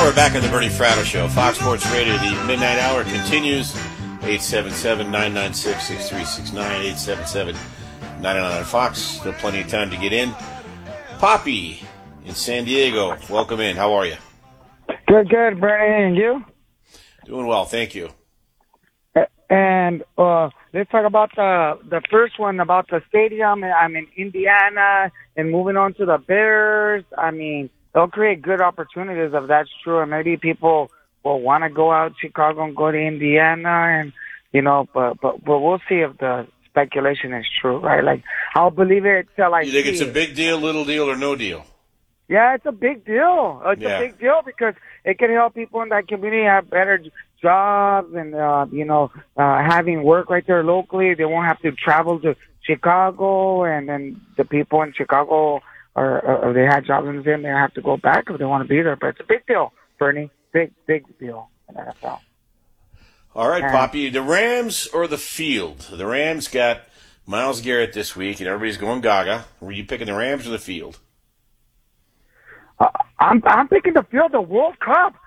we're back on the Bernie Fratto Show. Fox Sports Radio, the midnight hour continues. 877-996-6369, 877-999-FOX. Still plenty of time to get in. Poppy in San Diego, welcome in. How are you? Good, Bernie, and you? Doing well, thank you. And let's talk about the first one, about the stadium. I'm in Indiana, and moving on to the Bears. I mean, they'll create good opportunities if that's true, and maybe people will want to go out Chicago and go to Indiana, and but we'll see if the speculation is true, right? Like, I'll believe it till I see. You think it's a big deal, little deal, or no deal? Yeah, it's a big deal. It's a big deal because it can help people in that community have better jobs and, having work right there locally. They won't have to travel to Chicago, and then the people in Chicago, or they had jobs in the city, they have to go back if they want to be there. But it's a big deal, Bernie. Big deal in the NFL. All right, Poppy, the Rams or the field? The Rams got Myles Garrett this week, and everybody's going gaga. Were you picking the Rams or the field? I'm picking the field. The World Cup.